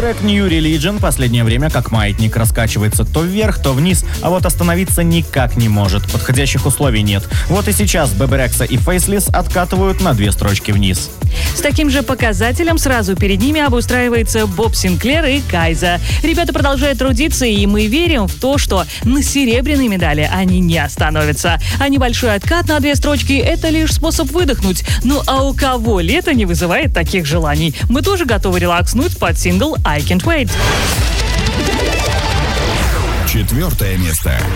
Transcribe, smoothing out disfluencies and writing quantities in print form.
Трек New Religion последнее время как маятник раскачивается то вверх, то вниз, а вот остановиться никак не может. Подходящих условий нет. Вот и сейчас Бебе Рекса и Faceless откатывают на 2 строчки вниз. С таким же показателем сразу перед ними обустраивается Боб Синклер и Кайза. Ребята продолжают трудиться, и мы верим в то, что на серебряной медали они не остановятся. А небольшой откат на 2 строчки – это лишь способ выдохнуть. Ну а у кого лето не вызывает таких желаний? Мы тоже готовы релакснуть под сингл «I Can't Wait». 4 место.